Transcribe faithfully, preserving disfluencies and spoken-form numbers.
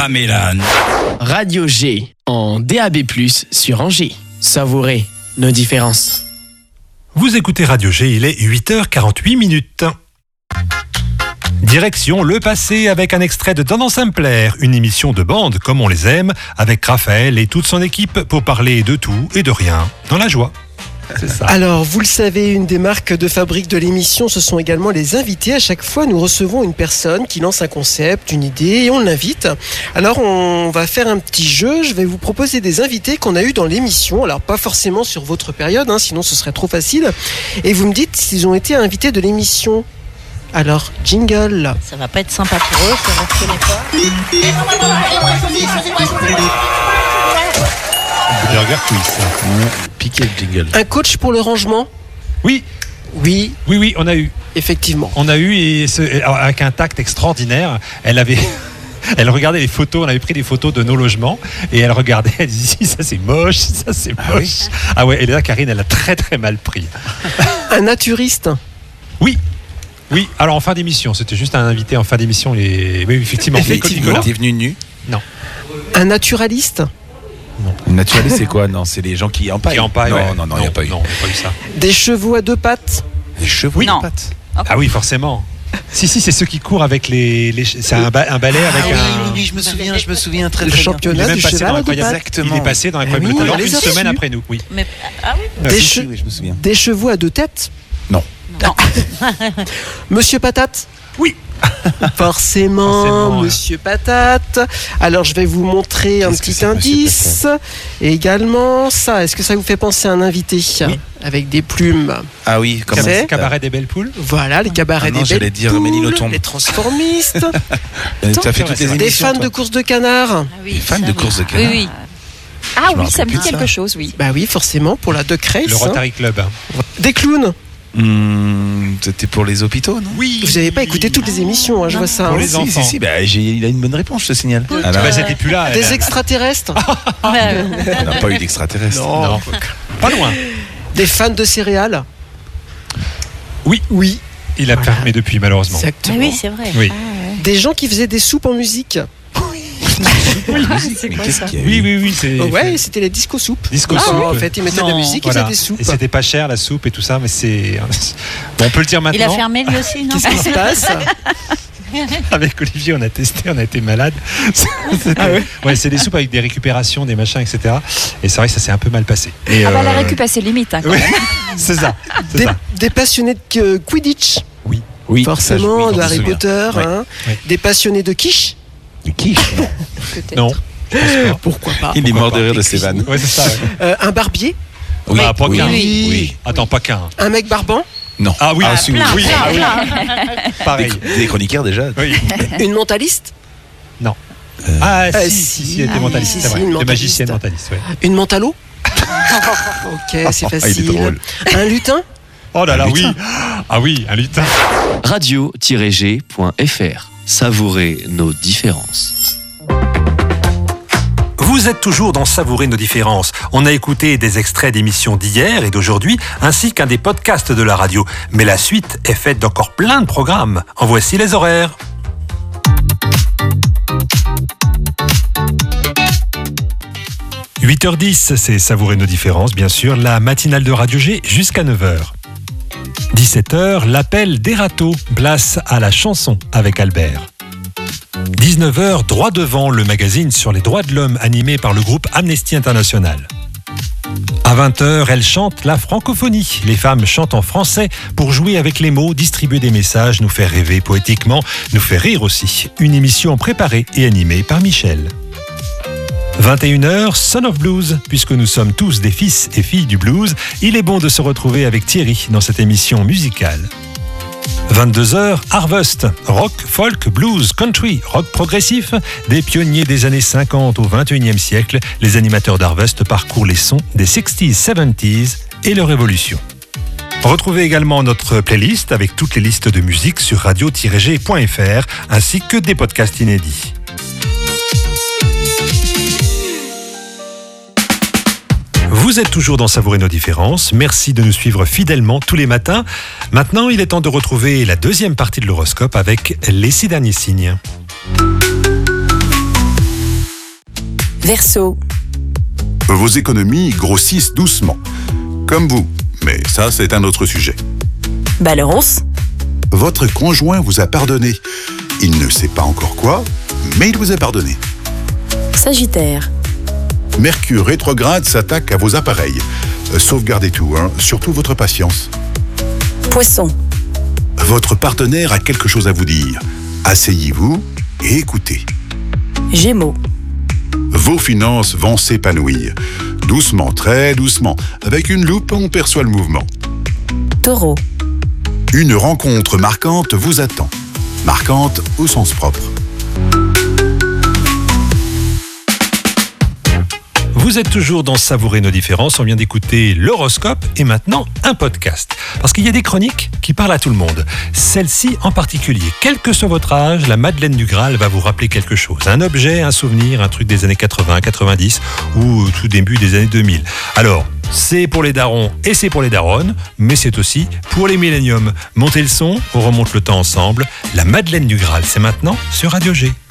Pamela. Radio G en D A B plus, sur Angers. Savourez nos différences. Vous écoutez Radio G, il est huit heures quarante-huit minutes. Direction le passé avec un extrait de Tendance à me plaire, une émission de bande comme on les aime, avec Raphaël et toute son équipe pour parler de tout et de rien, dans la joie. C'est ça. Alors, vous le savez, une des marques de fabrique de l'émission, ce sont également les invités. À chaque fois, nous recevons une personne qui lance un concept, une idée, et on l'invite. Alors, on va faire un petit jeu. Je vais vous proposer des invités qu'on a eu dans l'émission. Alors, pas forcément sur votre période, hein, sinon ce serait trop facile. Et vous me dites s'ils ont été invités de l'émission. Alors, jingle. Ça va pas être sympa pour eux, ça ne reconnaît pas. Burger Quiz. Piqué le jingle. Un coach pour le rangement ? Oui, Oui, oui, oui, on a eu. effectivement. On a eu, et ce, alors, avec un tact extraordinaire, elle avait... Elle regardait les photos, on avait pris des photos de nos logements et elle regardait, elle disait ça c'est moche, ça c'est moche. Ah, oui. Ah ouais, et là Karine elle a très très mal pris. Un naturiste ? Oui. Oui, alors en fin d'émission, c'était juste un invité en fin d'émission. Et... Oui, effectivement. Effectivement. T'es venu nu ? Non. Un naturaliste ? Une naturaliste, c'est quoi ? Non, c'est les gens qui empaillent. Qui empaillent, non, ouais. non, non, il n'y a pas eu. Non, on n'a pas eu ça. Des chevaux à deux pattes ? Des chevaux Oui. de Non. pattes. Ah oui, forcément. Si, si, c'est ceux qui courent avec les. les c'est un, ba- un balai avec Ah oui, un. oui, oui, je me souviens, je me souviens très Le très bien. Il championnat est même du passé dans cheval à deux Incroyable. pattes. Exactement. Il est passé dans Ah Incroyable oui, Talent on les une a semaine reçus. après nous. Oui. Mais, ah oui. Des, Si, che- si, oui, je me souviens. des chevaux à deux têtes ? Non. Non. Monsieur Patate ? Oui. Forcément, Forcément, ouais. Monsieur Patate. Alors, je vais vous montrer un Qu'est-ce que petit c'est, Monsieur indice. Et également, ça, est-ce que ça vous fait penser à un invité ? Oui. Avec des plumes. Ah oui, comment C'est ça Cabaret des belles poules. Voilà, les cabarets Ah non, des j'allais belles dire poules, Ménil Autombe. les transformistes, Euh, T'as fait toutes les des émissions, fans toi de courses de canards. Ah oui, Fan ça, de oui. course de Oui, canard. oui. Ah Je me oui, ça rappelle me plus dit de quelque ça. chose, oui. Bah oui, forcément, pour la Duck Race. Le hein. Rotary Club. Des clowns. Hum, C'était pour les hôpitaux, non ? Oui. Vous n'avez pas écouté toutes les émissions, hein, je vois ça. Pour hein. les Si, enfants. si, si, bah, j'ai- il a une bonne réponse, je te signale. Ah, là, Bah, c'était plus là. Des elle. extraterrestres. Ouais, ouais. on n'a pas eu d'extraterrestres. Non. Pas loin. Des fans de céréales. Oui. Oui. Il a Voilà. fermé depuis malheureusement. Ah Exactement. oui, c'est vrai. Oui. Des gens qui faisaient des soupes en musique. C'est Mais quoi qu'est-ce ça qu'il y a Oui, eu ? oui, oui. C'est. Oh ouais, c'était les disco soupes. Disco Ah, soupe. en fait, ils mettaient de la Non. musique, Voilà. ils faisaient des soupes. Et c'était pas cher la soupe et tout ça, mais c'est. Bon, on peut le dire maintenant. Il a fermé lui aussi, non? Qu'est-ce qui se passe ? Avec Olivier, on a testé, on a été malade. Ah ouais Ouais, c'est des soupes avec des récupérations, des machins, et cetera. Et c'est vrai que ça s'est un peu mal passé. Et, Ah bah la euh, récup, c'est limite, hein, quand ouais, même. c'est ça. C'est Des, ça. des passionnés de euh, Quidditch. Oui. Oui, Forcément, ça, je- oui, de je me Harry souviens. Potter. Ouais. hein. Ouais. Des passionnés de quiche. Du quiche. Peut-être. Non. Je pense pas. Pourquoi pas Il est Pourquoi mort pas. de rire de ses vannes. Ouais, c'est ça. Ouais. Euh, Un barbier. Oui, Ah, pas oui, qu'un. oui. oui. Attends, pas qu'un. Un mec barbant. Non. Ah oui, Ah, si, plein, oui. plein, ah oui. plein. Pareil. Des, des chroniqueurs déjà. Oui. Une mentaliste. Ah, Euh, si, si. si, si, elle était Ah, mentaliste, si, c'est si, vrai. une Des mentaliste. magiciennes mentalistes, ouais. Une mentalo. Ok, c'est Ah, il est facile. drôle. Un lutin. Oh là là, Un oui. lutin. Ah oui, un lutin. radio tiret g point f r. Savourez nos différences. Vous êtes toujours dans Savourer nos différences. On a écouté des extraits d'émissions d'hier et d'aujourd'hui, ainsi qu'un des podcasts de la radio. Mais la suite est faite d'encore plein de programmes. En voici les horaires. huit heures dix, c'est Savourer nos différences, bien sûr, la matinale de Radio G jusqu'à neuf heures. dix-sept heures, l'appel des râteaux, place à la chanson avec Albert. dix-neuf heures, Droit devant, le magazine sur les droits de l'homme animé par le groupe Amnesty International. À vingt heures, elle chante la francophonie. Les femmes chantent en français pour jouer avec les mots, distribuer des messages, nous faire rêver poétiquement, nous faire rire aussi. Une émission préparée et animée par Michel. vingt et une heures, Son of Blues. Puisque nous sommes tous des fils et filles du blues, il est bon de se retrouver avec Thierry dans cette émission musicale. vingt-deux heures, Harvest, rock, folk, blues, country, rock progressif. Des pionniers des années cinquante au vingt et unième siècle, les animateurs d'Harvest parcourent les sons des sixties, seventies et leur évolution. Retrouvez également notre playlist avec toutes les listes de musique sur radio tiret g point f r ainsi que des podcasts inédits. Vous êtes toujours dans Savourer nos différences. Merci de nous suivre fidèlement tous les matins. Maintenant, il est temps de retrouver la deuxième partie de l'horoscope avec les six derniers signes. Verseau. Vos économies grossissent doucement. Comme vous. Mais ça, c'est un autre sujet. Balance. Votre conjoint vous a pardonné. Il ne sait pas encore quoi, mais il vous a pardonné. Sagittaire. Mercure rétrograde s'attaque à vos appareils. Euh, sauvegardez tout, hein, surtout votre patience. Poisson. Votre partenaire a quelque chose à vous dire. Asseyez-vous et écoutez. Gémeaux. Vos finances vont s'épanouir. Doucement, très doucement. Avec une loupe, on perçoit le mouvement. Taureau. Une rencontre marquante vous attend. Marquante au sens propre. Vous êtes toujours dans Savourer nos différences. On vient d'écouter l'horoscope et maintenant un podcast. Parce qu'il y a des chroniques qui parlent à tout le monde. Celle-ci en particulier. Quel que soit votre âge, la Madeleine du Graal va vous rappeler quelque chose. Un objet, un souvenir, un truc des années quatre-vingts, quatre-vingt-dix ou tout début des années deux mille. Alors, c'est pour les darons et c'est pour les daronnes, mais c'est aussi pour les milléniums. Montez le son, on remonte le temps ensemble. La Madeleine du Graal, c'est maintenant sur Radio G.